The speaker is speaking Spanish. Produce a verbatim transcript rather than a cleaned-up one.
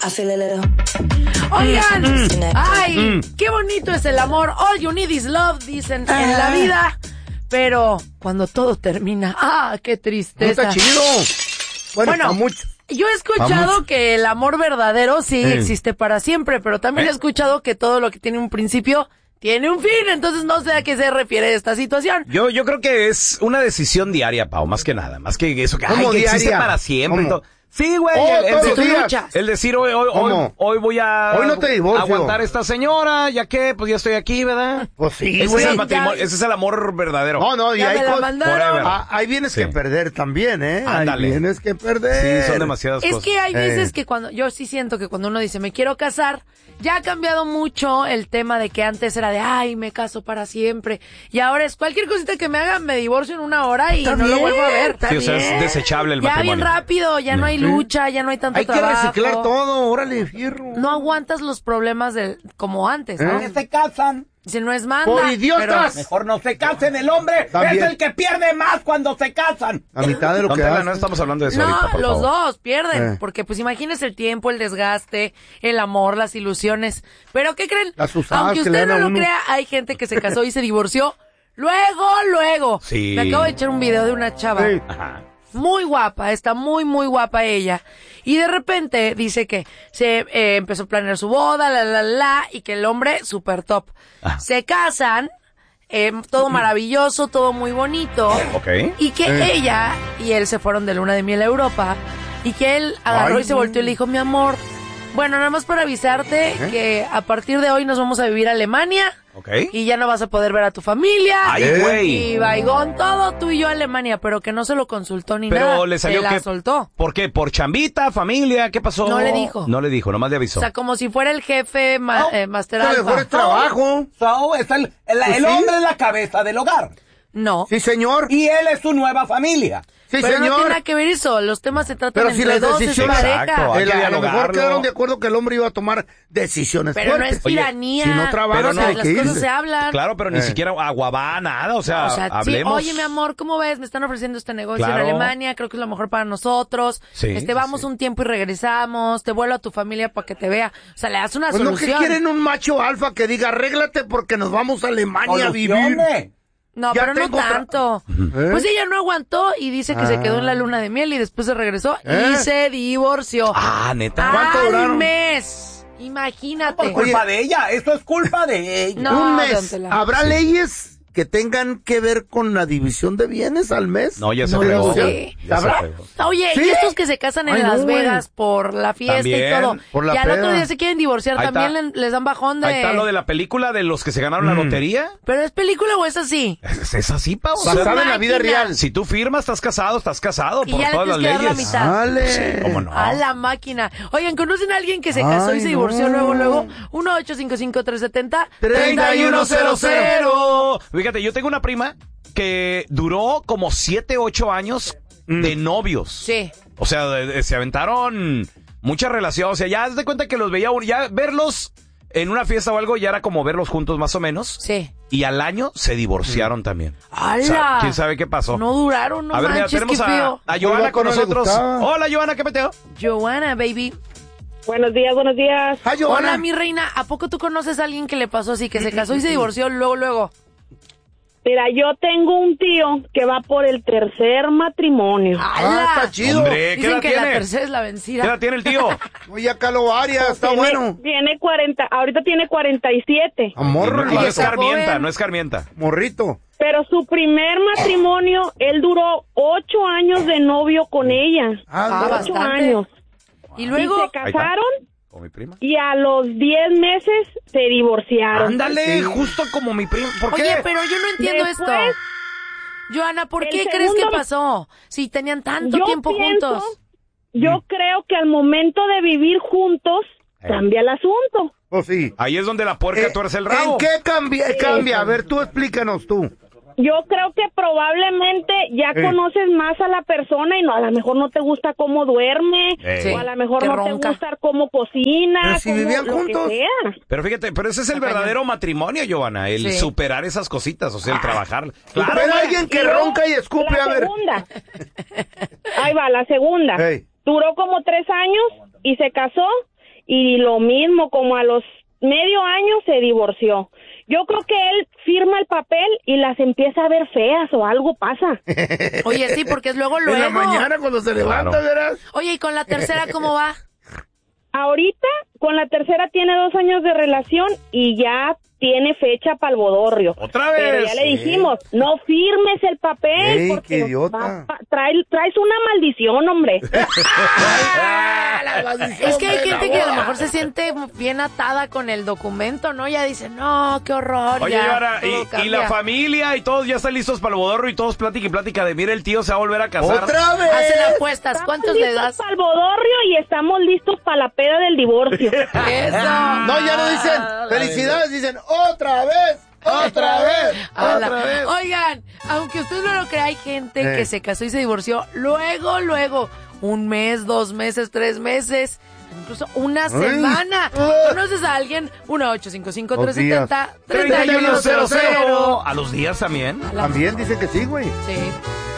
Oigan, ay, qué bonito es el amor. All you need is love, dicen en la vida. Pero cuando todo termina, ah, qué tristeza. No está chido. Bueno, Bueno, mucho. Yo he escuchado que el amor verdadero sí Eh. existe para siempre, pero también ¿Eh? he escuchado que todo lo que tiene un principio tiene un fin. Entonces no sé a qué se refiere esta situación. Yo, yo creo que es una decisión diaria, Pau, más que nada. Más que eso, que, ay, ¿Cómo que existe diaria? para siempre. ¿Cómo? To- Sí, güey. Oh, el, el todos los decir- días. el decir, hoy, hoy, hoy, ¿Cómo? hoy voy a Hoy no te divorcio. aguantar a esta señora, ya que, pues ya estoy aquí, ¿verdad? Pues sí, Ese güey. es el matrimonio, ese es el amor verdadero. No, no, y Ya hay me la cosas- mandaron. Forever. Ah, hay bienes Sí. que perder también, ¿eh? Ándale. Hay bienes que perder. Sí, son demasiadas Es cosas. que hay veces Eh. que cuando, yo sí siento que cuando uno dice me quiero casar, ya ha cambiado mucho el tema de que antes era de ay, me caso para siempre. Y ahora es cualquier cosita que me hagan, me divorcio en una hora y Está no lo bien, vuelvo a ver. está Sí, o sea, es bien. desechable el Ya matrimonio. bien rápido, ya no hay lucha, ya no hay tanto Hay que trabajo. reciclar todo, órale, fierro. No aguantas los problemas del, como antes, ¿no? ¿Eh? Se casan. Si no es manda. ¡Por idiotas! Mejor no se casen, el hombre También. es el que pierde más cuando se casan. A mitad de lo Don que Tela, haces. no estamos hablando de eso No, ahorita, por los favor. dos pierden, Eh. porque pues imagínese el tiempo, el desgaste, el amor, las ilusiones. Pero ¿qué creen? Las usadas Aunque que usted le dan no a lo uno. crea, hay gente que se casó y se divorció. Luego, luego. Sí. Me acabo de echar un video de una chava. Sí. Ajá. Muy guapa, está muy, muy guapa ella. Y de repente dice que se eh, empezó a planear su boda, la, la, la, y que el hombre, super top. Ah. Se casan, eh, todo maravilloso, todo muy bonito. Ok. Y que Eh. ella y él se fueron de luna de miel a Europa. Y que él agarró Ay, y se volteó y le dijo, mi amor, bueno, nada más para avisarte ¿Eh? que a partir de hoy nos vamos a vivir a Alemania. Ok. Y ya no vas a poder ver a tu familia. Ay, ¿Eh? güey. Y Baigón, todo tú y yo a Alemania, pero que no se lo consultó ni nada. Pero le salió se la que... soltó. ¿Por qué? ¿Por chambita, familia? ¿Qué pasó? No le dijo. No le dijo, nomás le O avisó. sea, como si fuera el jefe ma- No, eh, Master Se le Alpha. fue el trabajo. So, es el, el, Pues el sí. hombre es la cabeza del hogar. No. Sí, señor. Y él es su nueva familia. Sí, pero no tiene señor. nada que ver eso. Los temas se tratan Pero si entre las dos, es decisiones- pareja. Exacto. Hay El- que a lo mejor dialogarlo. quedaron de acuerdo que el hombre iba a tomar decisiones Pero no fuertes. es tiranía. si no trabaja, Pero, o sea, no hay las que cosas irse. se hablan. Claro, pero ni Eh. siquiera aguabá, nada. O sea, O sea, sí, hablemos. oye, mi amor, ¿cómo ves? Me están ofreciendo este negocio Claro. en Alemania, creo que es lo mejor para nosotros. Sí, este, sí, vamos sí. un tiempo y regresamos, te vuelvo a tu familia para que te vea. O sea, le das una Pues no que solución. quieren un macho alfa que diga, arréglate porque nos vamos a Alemania a vivir. Solucione. No, Ya pero no tengo otra- tanto. ¿Eh? Pues ella no aguantó y dice que se quedó en la luna de miel y después se regresó ¿Eh? y se divorció. Ah, neta. ¿Cuánto Al duraron? mes. Imagínate. Por culpa de ella. Eso es culpa de ella. No, un don mes. Tela. ¿Habrá Sí. leyes que tengan que ver con la división de bienes al mes? No, ya se No fregó. lo sé. Ya se ¿Habrá? fregó. Oye, ¿Sí? y estos que se casan en Ay, Las no, güey. Vegas por la fiesta También, y todo, por la y al otro peda. día se quieren divorciar, Ahí también está. le- les dan bajón de... Ahí está lo de la película de los que se ganaron la Mm. lotería. ¿Pero es película o es así? Es, es así, Pau. O sea, Basada en la vida máquina. real. si tú firmas, estás casado, estás casado Y por ya le todas las tienes que dar la leyes. mitad. Dale. Sí, cómo no. A la máquina. Oigan, ¿conocen a alguien que se casó Ay, y se divorció no. luego, luego? uno ocho cinco cinco tres siete cero treinta y uno cero cero. Fíjate, yo tengo una prima que duró como siete, ocho años de novios. Sí. O sea, de- de- se aventaron mucha relación. O sea, ya haz de cuenta que los veía, uno- ya verlos en una fiesta o algo, ya era como verlos juntos más o menos. Sí. Y al año se divorciaron también. ¡Hala! O sea, ¿quién sabe qué pasó? No duraron, no a ver, mira, manches, tenemos qué a, feo. a Joana Oiga, con ¿cómo le nosotros. gustaba? Hola, Joana, ¿qué peteo? Joana, baby. Buenos días, buenos días. Ay, Joana. Hola, mi reina. ¿A poco tú conoces a alguien que le pasó así, que se casó y se divorció luego, luego? Mira, yo tengo un tío que va por el tercer matrimonio. Ah, está chido. Hombre, ¿qué Dicen edad que tiene? la tercera es la ¿Qué vencida. edad tiene el tío? Oye, acá lo Arias, está tiene, bueno. Tiene cuarenta, ahorita tiene cuarenta y siete. A morro, no, el no vato. es carmienta, joven. no es carmienta. Morrito. Pero su primer matrimonio, él duró ocho años de novio con ella. Ah, Ah, ocho bastante. años. Y Y luego... se casaron Con mi prima. y a los diez meses se divorciaron. Ándale, Sí. justo como mi prima. ¿Por Oye, qué? pero yo no entiendo Después, esto. Joana, ¿por el qué crees que segundo- pasó? Si tenían tanto Yo tiempo pienso- juntos. Yo creo que al momento de vivir juntos Eh. cambia el asunto. Pues sí. Ahí es donde la puerca Eh, tuerce el rabo. ¿En qué cambia? cambia? A ver, tú explícanos tú. Yo creo que probablemente ya Eh. conoces más a la persona y no, a lo mejor no te gusta cómo duerme, Eh. o a lo mejor que no ronca. te gusta cómo cocina, Pero si cómo- vivían lo que juntos. sea. Pero fíjate, pero ese es el Está cañón. verdadero matrimonio, Giovanna, el Sí. superar esas cositas, o sea, el trabajar. Pero Claro, güey. alguien que Y luego, ronca y escupe, la a ver. segunda. Ahí va, la segunda. Ey. Duró como tres años y se casó y lo mismo, como a los medio año se divorció. Yo creo que él firma el papel y las empieza a ver feas o algo pasa. Oye, sí, porque es luego, luego. En la mañana cuando se levanta, Claro. verás. Oye, ¿y con la tercera cómo va? Ahorita, con la tercera tiene dos años de relación y ya tiene fecha para el bodorrio. ¿Otra vez? Pero ya le dijimos, no firmes el papel. Ey, porque qué idiota. va- va- trae- traes una maldición, hombre. Ah, la maldición Es que hay de la gente que a lo boda. mejor se siente bien atada con el documento, ¿no? Ya dice, no, qué horror. Oye, ya, y ahora, todo y, y cambia. la familia y todos ya están listos para el bodorrio y todos plática y plática de, mira, el tío se va a volver a casar. ¡Otra vez! Hacen apuestas, ¿cuántos le das? Para el bodorrio y estamos listos para la peda del divorcio. Eso. No, ya no dicen felicidades, dicen otra vez, otra vez, Ala. otra vez. Oigan, aunque usted no lo crea, hay gente Eh. que se casó y se divorció luego, luego, un mes, dos meses, tres meses, incluso una semana. ¿Conoces a alguien? uno ocho cinco cinco, tres siete cero, tres treinta y uno uno cero cero cero. cero. ¿A los días también? También dicen que sí, güey. Sí.